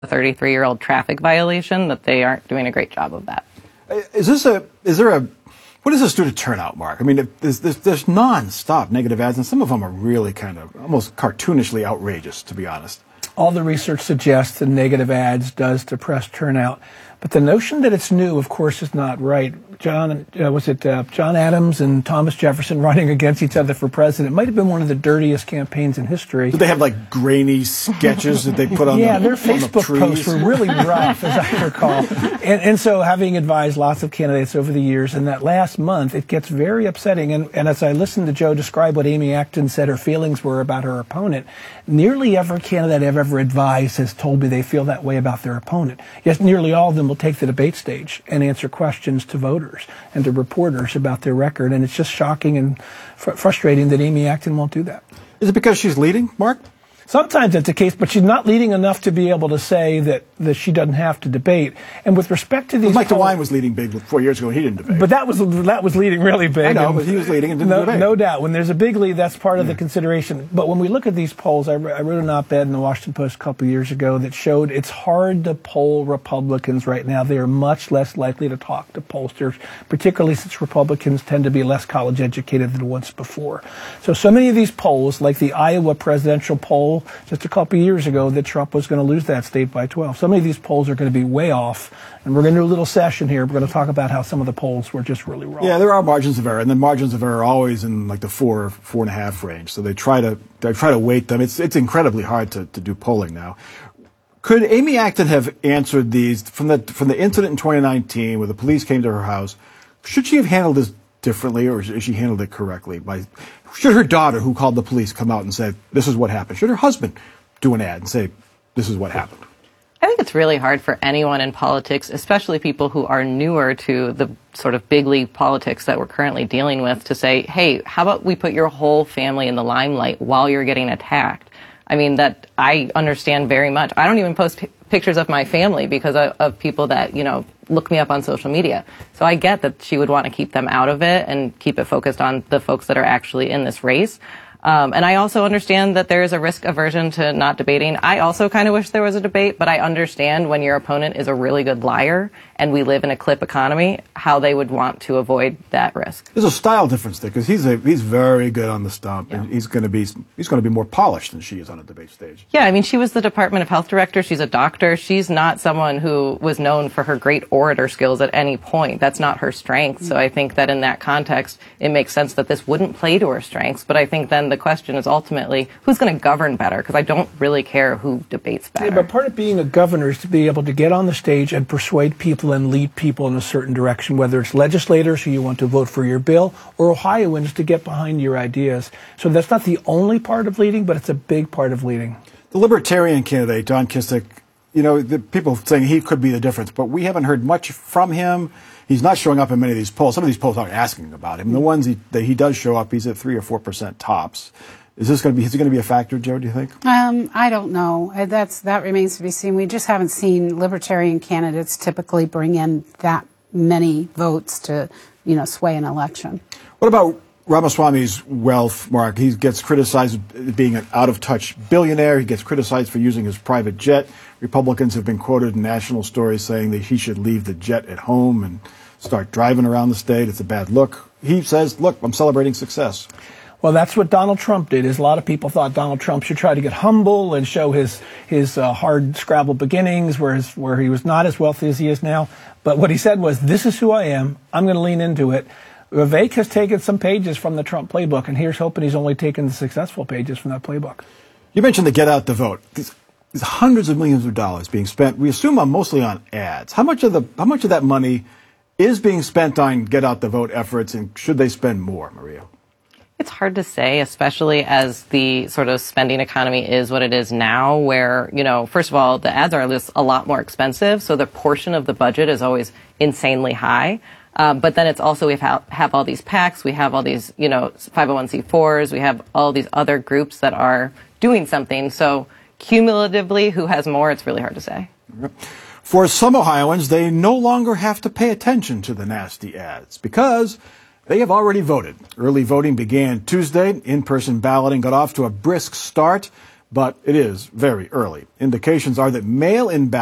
a 33-year-old traffic violation, that they aren't doing a great job of that. What does this do to turnout, Mark? I mean, there's non-stop negative ads, and some of them are really kind of almost cartoonishly outrageous, to be honest. All the research suggests that negative ads does depress turnout. But the notion that it's new, of course, is not right. John Adams and Thomas Jefferson running against each other for president might have been one of the dirtiest campaigns in history. Did they have like grainy sketches that they put on their Facebook posts were really rough, as I recall. And so having advised lots of candidates over the years, in that last month, it gets very upsetting. And as I listened to Joe describe what Amy Acton said her feelings were about her opponent, nearly every candidate I've ever advised has told me they feel that way about their opponent. Yes, nearly all of them will take the debate stage and answer questions to voters and to reporters about their record, and it's just shocking and frustrating that Amy Acton won't do that. Is it because she's leading, Mark? Sometimes that's the case, but she's not leading enough to be able to say that she doesn't have to debate. And with respect to these, Mike DeWine was leading big 4 years ago, and he didn't debate. But that was leading really big. I know, but he was leading and didn't debate. No doubt. When there's a big lead, that's part of the consideration. But when we look at these polls, I wrote an op-ed in the Washington Post a couple of years ago that showed it's hard to poll Republicans right now. They are much less likely to talk to pollsters, particularly since Republicans tend to be less college educated than once before. So many of these polls, like the Iowa presidential poll just a couple of years ago, that Trump was going to lose that state by 12. So many of these polls are going to be way off, and we're going to do a little session here. We're going to talk about how some of the polls were just really wrong. Yeah, there are margins of error, and the margins of error are always in like the 4.5 range. So they try to weight them. It's incredibly hard to do polling now. Could Amy Acton have answered these from the incident in 2019 where the police came to her house? Should she have handled this differently, or has she handled it correctly? Should her daughter, who called the police, come out and say, this is what happened? Should her husband do an ad and say, this is what happened? I think it's really hard for anyone in politics, especially people who are newer to the sort of big league politics that we're currently dealing with, to say, hey, how about we put your whole family in the limelight while you're getting attacked? I mean, that I understand very much. I don't even post pictures of my family because of people that, look me up on social media. So I get that she would want to keep them out of it and keep it focused on the folks that are actually in this race. And I also understand that there is a risk aversion to not debating. I also kind of wish there was a debate, but I understand when your opponent is a really good liar and we live in a clip economy, how they would want to avoid that risk. There's a style difference there because he's very good on the stump, and he's going to be more polished than she is on a debate stage. Yeah, I mean, she was the Department of Health director. She's a doctor. She's not someone who was known for her great orator skills at any point. That's not her strength. So I think that in that context, it makes sense that this wouldn't play to her strengths. But I think then the question is ultimately who's going to govern better, because I don't really care who debates better. Yeah, but part of being a governor is to be able to get on the stage and persuade people and lead people in a certain direction, whether it's legislators who you want to vote for your bill or Ohioans to get behind your ideas. So that's not the only part of leading, but it's a big part of leading. The Libertarian candidate, Don Kissick, the people saying he could be the difference, but we haven't heard much from him. He's not showing up in many of these polls. Some of these polls aren't asking about him. The ones that he does show up, he's at 3 or 4% tops. Is it going to be a factor, Joe, do you think? I don't know. That remains to be seen. We just haven't seen Libertarian candidates typically bring in that many votes to, sway an election. What about Ramaswamy's wealth, Mark? He gets criticized as being an out-of-touch billionaire. He gets criticized for using his private jet. Republicans have been quoted in national stories saying that he should leave the jet at home and start driving around the state. It's a bad look. He says, look, I'm celebrating success. Well, that's what Donald Trump did. A lot of people thought Donald Trump should try to get humble and show his hard scrabble beginnings, where he was not as wealthy as he is now. But what he said was, this is who I am. I'm going to lean into it. Vivek has taken some pages from the Trump playbook, and here's hoping he's only taken the successful pages from that playbook. You mentioned the Get Out the Vote. These hundreds of millions of dollars being spent, we assume, mostly on ads. How much of that money is being spent on Get Out the Vote efforts, and should they spend more, Maria? It's hard to say, especially as the sort of spending economy is what it is now, where, first of all, the ads are a lot more expensive, so the portion of the budget is always insanely high. But then it's also we have all these PACs, we have all these, 501c4s, we have all these other groups that are doing something. So cumulatively, who has more, it's really hard to say. For some Ohioans, they no longer have to pay attention to the nasty ads because they have already voted. Early voting began Tuesday. In-person balloting got off to a brisk start. but it is very early. Indications are that mail-in ballots